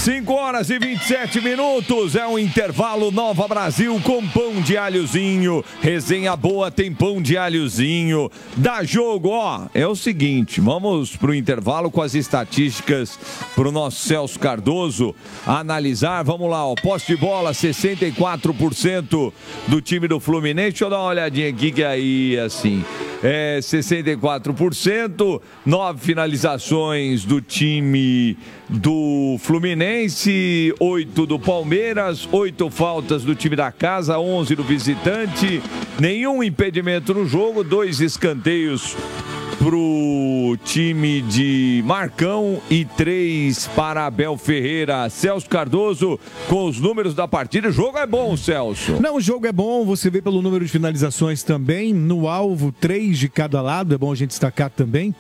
5 horas e 27 minutos, é um intervalo Nova Brasil com pão de alhozinho, resenha boa tem pão de alhozinho, dá jogo, ó, é o seguinte, vamos pro intervalo com as estatísticas pro nosso Celso Cardoso analisar, vamos lá, ó, posse de bola 64% do time do Fluminense, deixa eu dar uma olhadinha aqui que aí, assim, 64%, 9 finalizações do time do Fluminense, 8 do Palmeiras, 8 faltas do time da casa, 11 do visitante, nenhum impedimento no jogo, 2 escanteios pro time de Marcão e 3 para Abel Ferreira. Celso Cardoso com os números da partida. O jogo é bom, Celso. Não, o jogo é bom, você vê pelo número de finalizações também. No alvo, 3 de cada lado, é bom a gente destacar também.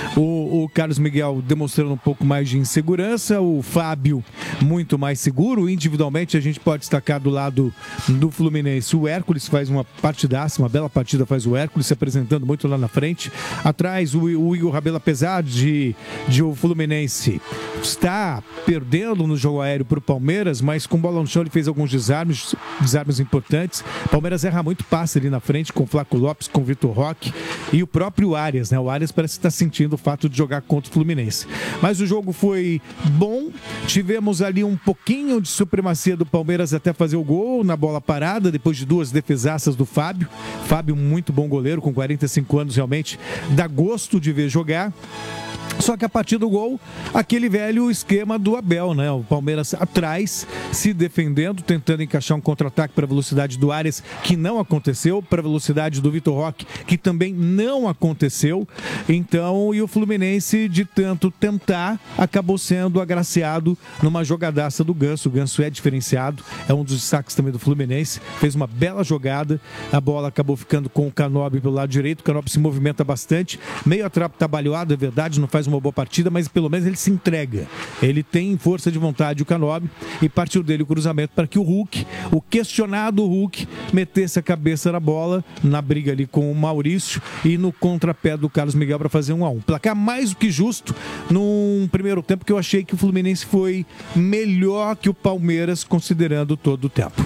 O Carlos Miguel demonstrando um pouco mais de insegurança, o Fábio muito mais seguro. Individualmente, a gente pode destacar do lado do Fluminense. O Hércules faz uma partidaça, uma bela partida faz o Hércules, se apresentando muito lá na frente. Atrás, o Igor Rabelo, apesar de o Fluminense está perdendo no jogo aéreo para o Palmeiras, mas com bola no chão ele fez alguns desarmes importantes. Palmeiras erra muito passe ali na frente com o Flaco Lopes, com o Vitor Roque e o próprio Arias, né? O Arias parece estar sentindo o fato de jogar contra o Fluminense. Mas o jogo foi bom, tivemos ali um pouquinho de supremacia do Palmeiras até fazer o gol na bola parada, depois de 2 defesaças do Fábio. Fábio, muito bom goleiro, com 45 anos, realmente dá gosto de ver jogar. Só que a partir do gol, aquele velho esquema do Abel, né? O Palmeiras atrás, se defendendo, tentando encaixar um contra-ataque para a velocidade do Arias, que não aconteceu, para a velocidade do Vitor Roque, que também não aconteceu. Então, e o Fluminense, de tanto tentar, acabou sendo agraciado numa jogadaça do Ganso. O Ganso é diferenciado, é um dos destaques também do Fluminense. Fez uma bela jogada, a bola acabou ficando com o Canóbio pelo lado direito. O Canóbio se movimenta bastante, meio trabalhado, é verdade, não faz uma boa partida, mas pelo menos ele se entrega. Ele tem força de vontade, o Canóbio, e partiu dele o cruzamento para que o Hulk, o questionado Hulk, metesse a cabeça na bola, na briga ali com o Maurício e no contrapé do Carlos Miguel para fazer 1-1. Placar mais do que justo num primeiro tempo que eu achei que o Fluminense foi melhor que o Palmeiras, considerando todo o tempo.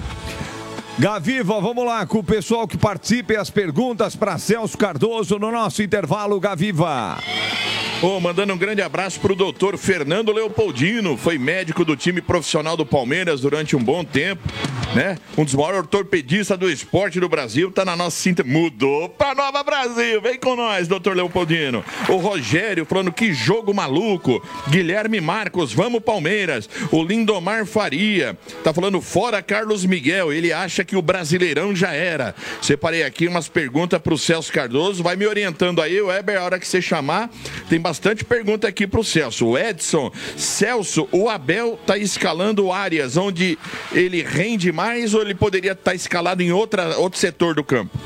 Gaviva, vamos lá com o pessoal que participa e as perguntas para Celso Cardoso no nosso intervalo, Gaviva. Mandando um grande abraço para o doutor Fernando Leopoldino, foi médico do time profissional do Palmeiras durante um bom tempo, né? Um dos maiores ortopedistas do esporte do Brasil, tá na nossa cinta, mudou para Nova Brasil, vem com nós, doutor Leopoldino. O Rogério falando que jogo maluco, Guilherme Marcos, vamos Palmeiras. O Lindomar Faria, tá falando fora Carlos Miguel, ele acha que o Brasileirão já era. Separei aqui umas perguntas para o Celso Cardoso, vai me orientando aí, Weber, a hora que você chamar, tem bastante pergunta aqui para o Celso. O Edson, Celso, o Abel está escalando o Arias, onde ele rende mais ou ele poderia estar escalado em outro setor do campo?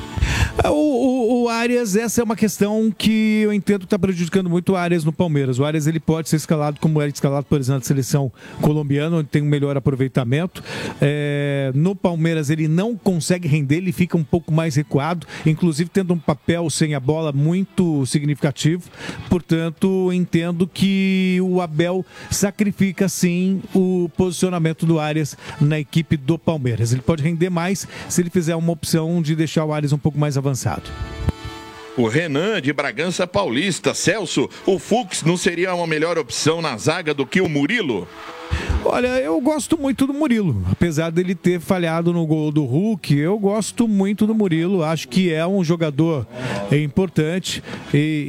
O Arias, essa é uma questão que eu entendo que está prejudicando muito o Arias no Palmeiras. O Arias ele pode ser escalado como era escalado, por exemplo, na seleção colombiana, onde tem um melhor aproveitamento. No Palmeiras ele não consegue render, ele fica um pouco mais recuado, inclusive tendo um papel sem a bola muito significativo. Portanto, entendo que o Abel sacrifica sim o posicionamento do Arias na equipe do Palmeiras. Ele pode render mais se ele fizer uma opção de deixar o Arias um pouco mais avançado. O Renan de Bragança Paulista. Celso, o Fux não seria uma melhor opção na zaga do que o Murilo? Olha, eu gosto muito do Murilo, apesar dele ter falhado no gol do Hulk, eu gosto muito do Murilo, acho que é um jogador importante